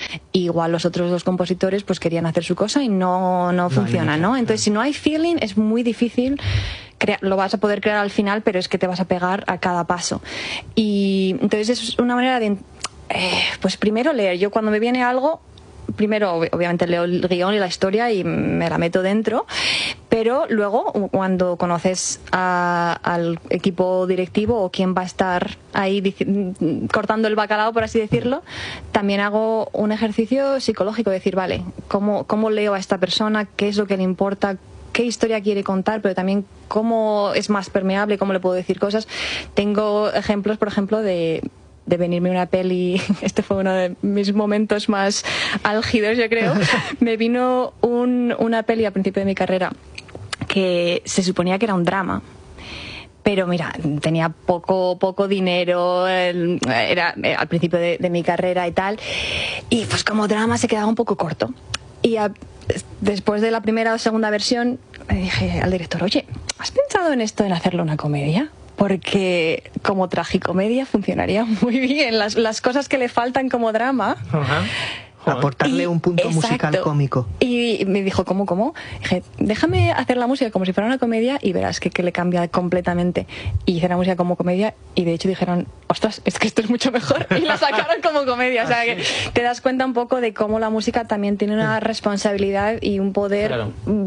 igual los otros dos compositores pues querían hacer su cosa y no funciona, ¿no? Entonces, si no hay feeling, es muy difícil. Lo vas a poder crear al final, pero es que te vas a pegar a cada paso. Y entonces es una manera de, pues primero leer. Yo cuando me viene algo, primero obviamente leo el guión y la historia y me la meto dentro, pero luego cuando conoces al equipo directivo o quién va a estar ahí cortando el bacalao, por así decirlo, también hago un ejercicio psicológico, decir, vale, ¿cómo leo a esta persona? ¿Qué es lo que le importa? ¿Qué historia quiere contar? Pero también cómo es más permeable, cómo le puedo decir cosas. Tengo ejemplos, por ejemplo, de venirme una peli. Este fue uno de mis momentos más álgidos, yo creo. Me vino una peli al principio de mi carrera que se suponía que era un drama, pero mira, tenía poco dinero, era al principio de mi carrera y tal, y pues como drama se quedaba un poco corto. Y después de la primera o segunda versión le dije al director, oye, ¿has pensado en esto, en hacerlo una comedia? Porque como tragicomedia funcionaría muy bien. Las cosas que le faltan como drama. Aportarle un punto musical cómico. Y me dijo, ¿cómo? Dije, déjame hacer la música como si fuera una comedia y verás que le cambia completamente. Y hice la música como comedia y de hecho dijeron, ostras, es que esto es mucho mejor. Y la sacaron como comedia. O sea, que te das cuenta un poco de cómo la música también tiene una responsabilidad y un poder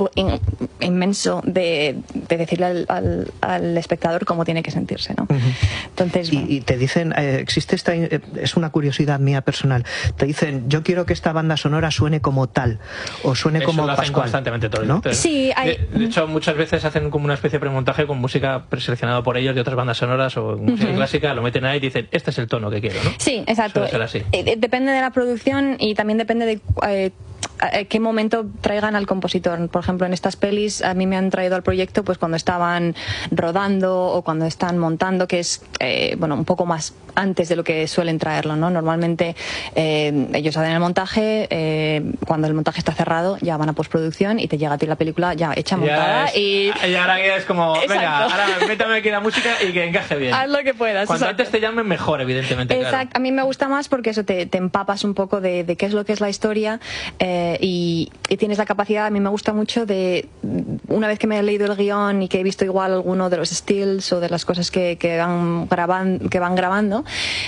inmenso de decirle al espectador cómo tiene que sentirse, ¿no? Entonces, bueno. Y te dicen, existe es una curiosidad mía personal, te dicen, yo quiero que esta banda sonora suene como tal o suene eso como lo hacen Pascual, constantemente todos, ¿no? Sí, de hecho muchas veces hacen como una especie de premontaje con música preseleccionada por ellos de otras bandas sonoras o música clásica, lo meten ahí y dicen, este es el tono que quiero, ¿no? Sí, exacto. Suele ser así. Depende de la producción y también depende de qué momento traigan al compositor. Por ejemplo, en estas pelis a mí me han traído al proyecto pues cuando estaban rodando o cuando están montando, que es un poco más antes de lo que suelen traerlo, ¿no? Normalmente ellos hacen el montaje, cuando el montaje está cerrado ya van a postproducción y te llega a ti la película ya hecha, montada y ahora es como, exacto. Venga, ahora métame aquí la música y que encaje bien. Haz lo que puedas. Cuanto exacto. antes te llamen mejor, evidentemente. Exacto. Claro. A mí me gusta más porque eso te empapas un poco de qué es lo que es la historia y tienes la capacidad. A mí me gusta mucho de, una vez que me he leído el guión y que he visto igual alguno de los stills o de las cosas que van grabando,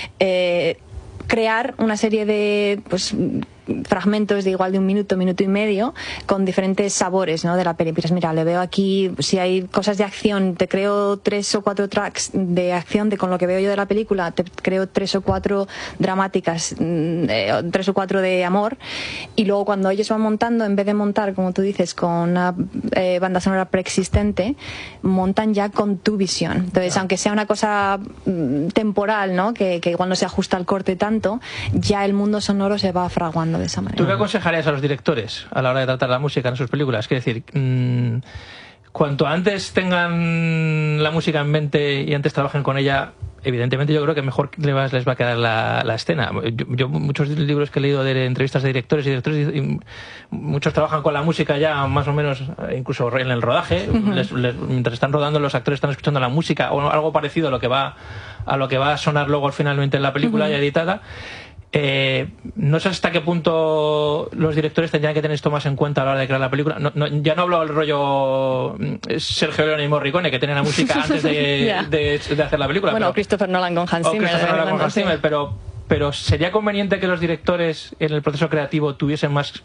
crear una serie de fragmentos de igual de un minuto y medio con diferentes sabores, ¿no? De la peli. Pues mira, le veo aquí, si hay cosas de acción, te creo 3 o 4 tracks de acción con lo que veo yo de la película, te creo 3 o 4 dramáticas, 3 o 4 de amor, y luego cuando ellos van montando, en vez de montar, como tú dices, con una banda sonora preexistente, montan ya con tu visión. Entonces, aunque sea una cosa temporal, ¿no? Que igual no se ajusta al corte tanto, ya el mundo sonoro se va fraguando de esa manera. ¿Tú qué aconsejarías a los directores a la hora de tratar la música en sus películas? Es decir, cuanto antes tengan la música en mente y antes trabajen con ella, evidentemente yo creo que mejor les va a quedar la escena. Yo muchos libros que he leído de entrevistas de directores y muchos trabajan con la música ya más o menos, incluso en el rodaje, mientras están rodando los actores están escuchando la música o algo parecido a lo que va a sonar luego finalmente en la película ya editada. No sé hasta qué punto los directores tendrían que tener esto más en cuenta a la hora de crear la película. Ya no hablo del rollo Sergio Leone y Morricone, que tienen la música antes de hacer la película. Bueno, Christopher Nolan con Hans Zimmer. Pero ¿sería conveniente que los directores en el proceso creativo tuviesen más...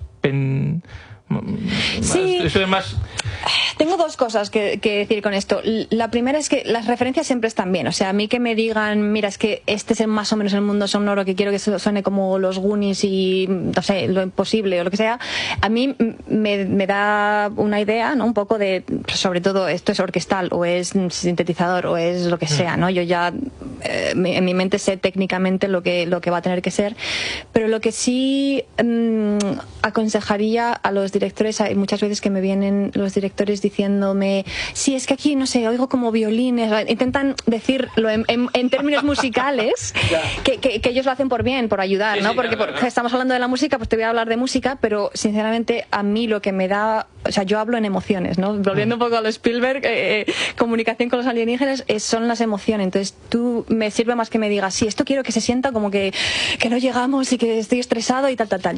Sí. más... Tengo dos cosas que decir con esto. La primera es que las referencias siempre están bien. O sea, a mí que me digan, mira, es que este es más o menos el mundo sonoro que quiero que suene como los Goonies y, no sé, lo imposible o lo que sea, a mí me da una idea, ¿no? Un poco de, sobre todo, esto es orquestal o es sintetizador o es lo que sea, ¿no? Yo ya en mi mente sé técnicamente lo que va a tener que ser. Pero lo que sí aconsejaría a los directores, hay muchas veces que me vienen los directores diciéndome, sí, es que aquí, no sé, oigo como violines, intentan decirlo en términos musicales, que ellos lo hacen por bien, por ayudar, ¿no? Porque estamos hablando de la música, pues te voy a hablar de música, pero sinceramente a mí lo que me da, o sea, yo hablo en emociones, ¿no? Volviendo un poco a lo Spielberg, comunicación con los alienígenas, son las emociones. Entonces tú me sirve más que me digas, sí, esto quiero que se sienta como que no llegamos y que estoy estresado y tal.